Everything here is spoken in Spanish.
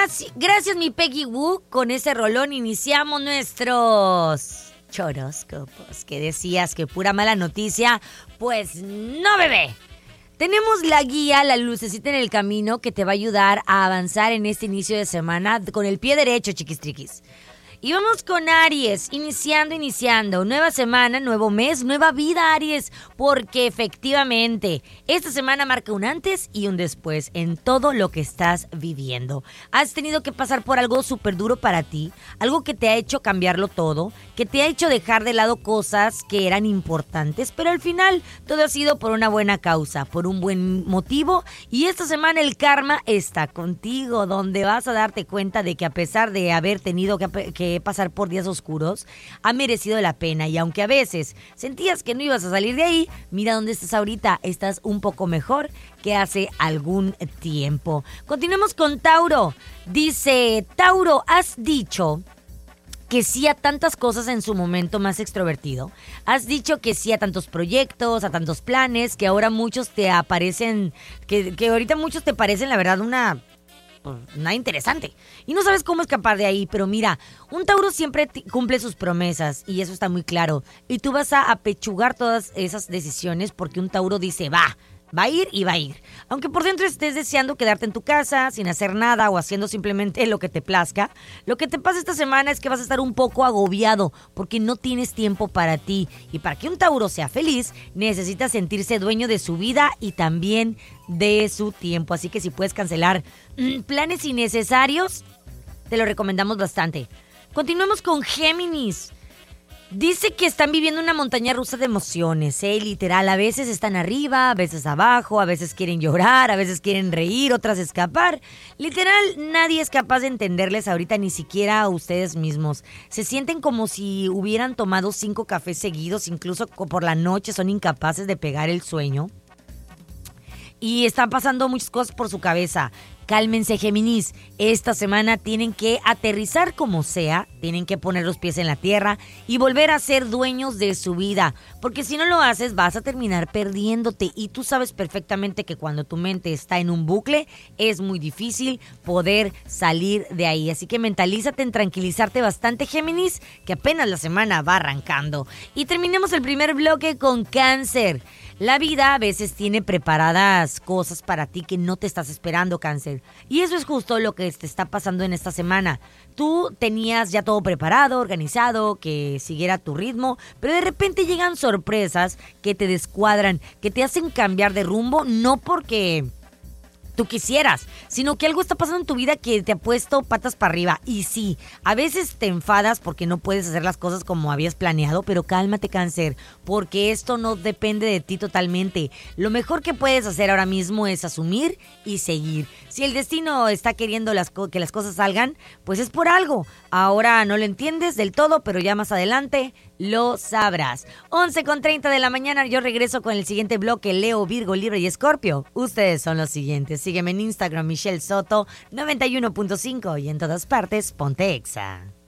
Gracias, mi Peggy Wu. Con ese rolón iniciamos nuestros choróscopos. ¿Qué decías? ¿Que pura mala noticia? Pues no, bebé. Tenemos la guía, la lucecita en el camino que te va a ayudar a avanzar en este inicio de semana con el pie derecho, chiquistriquis. Y vamos con Aries, iniciando, nueva semana, nuevo mes, nueva vida, Aries, porque efectivamente esta semana marca un antes y un después en todo lo que estás viviendo. Has tenido que pasar por algo súper duro para ti, algo que te ha hecho cambiarlo todo, que te ha hecho dejar de lado cosas que eran importantes, pero al final todo ha sido por una buena causa, por un buen motivo, y esta semana el karma está contigo, donde vas a darte cuenta de que a pesar de haber tenido que pasar por días oscuros, ha merecido la pena. Y aunque a veces sentías que no ibas a salir de ahí, mira dónde estás ahorita. Estás un poco mejor que hace algún tiempo. Continuemos con Tauro. Dice, Tauro, has dicho que sí a tantas cosas en su momento más extrovertido. Has dicho que sí a tantos proyectos, a tantos planes, que ahora muchos te aparecen, que ahorita muchos te parecen, la verdad, nada interesante. Y no sabes cómo escapar de ahí, pero mira, un Tauro siempre cumple sus promesas y eso está muy claro. Y tú vas a apechugar todas esas decisiones porque un Tauro dice, va a ir y va a ir. Aunque por dentro estés deseando quedarte en tu casa sin hacer nada o haciendo simplemente lo que te plazca, lo que te pasa esta semana es que vas a estar un poco agobiado porque no tienes tiempo para ti. Y para que un Tauro sea feliz, necesita sentirse dueño de su vida y también de su tiempo. Así que si puedes cancelar planes innecesarios, te lo recomendamos bastante. Continuemos con Géminis. Dice que están viviendo una montaña rusa de emociones, literal. A veces están arriba, a veces abajo, a veces quieren llorar, a veces quieren reír, otras escapar. Literal, nadie es capaz de entenderles ahorita, ni siquiera a ustedes mismos. Se sienten como si hubieran tomado 5 cafés seguidos, incluso por la noche son incapaces de pegar el sueño. Y están pasando muchas cosas por su cabeza. Cálmense, Géminis. Esta semana tienen que aterrizar como sea, tienen que poner los pies en la tierra y volver a ser dueños de su vida. Porque si no lo haces, vas a terminar perdiéndote. Y tú sabes perfectamente que cuando tu mente está en un bucle, es muy difícil poder salir de ahí. Así que mentalízate en tranquilizarte bastante, Géminis, que apenas la semana va arrancando. Y terminemos el primer bloque con Cáncer. La vida a veces tiene preparadas cosas para ti que no te estás esperando, Cáncer. Y eso es justo lo que te está pasando en esta semana. Tú tenías ya todo preparado, organizado, que siguiera tu ritmo, pero de repente llegan sorpresas que te descuadran, que te hacen cambiar de rumbo, no porque tú quisieras, sino que algo está pasando en tu vida que te ha puesto patas para arriba. Y sí, a veces te enfadas porque no puedes hacer las cosas como habías planeado, pero cálmate, Cáncer, porque esto no depende de ti totalmente. Lo mejor que puedes hacer ahora mismo es asumir y seguir. Si el destino está queriendo que las cosas salgan, pues es por algo. Ahora no lo entiendes del todo, pero ya más adelante lo sabrás. 11:30 de la mañana, yo regreso con el siguiente bloque. Leo, Virgo, Libra y Escorpio. Ustedes son los siguientes. Sígueme en Instagram, Michelle Soto 91.5 y en todas partes, ponte Exa.